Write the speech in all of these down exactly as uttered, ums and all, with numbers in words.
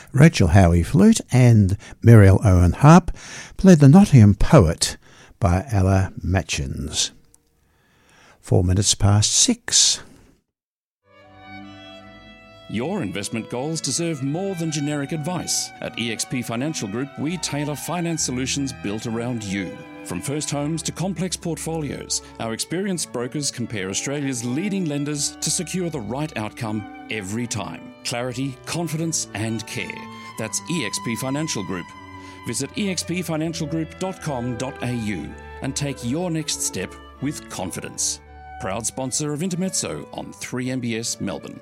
Rachel Howie flute and Muriel Owen harp played The Nottingham Poet by Ella Matchins. Four minutes past six. Your investment goals deserve more than generic advice. At E X P Financial Group, we tailor finance solutions built around you. From first homes to complex portfolios, our experienced brokers compare Australia's leading lenders to secure the right outcome every time. Clarity, confidence and care. That's E X P Financial Group. Visit e x p financial group dot com dot a u and take your next step with confidence. Proud sponsor of Intermezzo on three M B S Melbourne.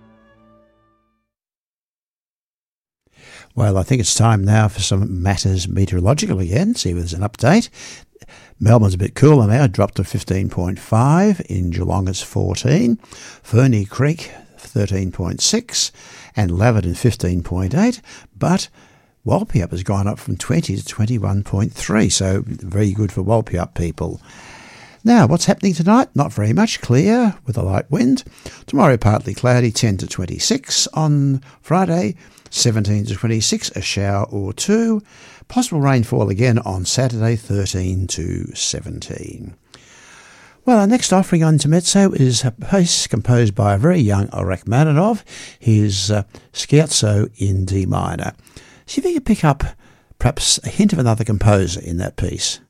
Well, I think it's time now for some matters meteorological again, see if there's an update. Melbourne's a bit cooler now, dropped to fifteen point five. In Geelong it's fourteen. Ferny Creek thirteen point six and Laverton fifteen point eight. But Walpeup has gone up from twenty to twenty-one point three, so very good for Walpeup people. Now, what's happening tonight? Not very much. Clear with a light wind. Tomorrow partly cloudy, ten to twenty-six. On Friday, seventeen to twenty-six, a shower or two. Possible rainfall again on Saturday, thirteen to seventeen. Well, our next offering on Intermezzo is a piece composed by a very young Rachmaninoff. His uh, Scherzo in D minor. See if you can pick up perhaps a hint of another composer in that piece.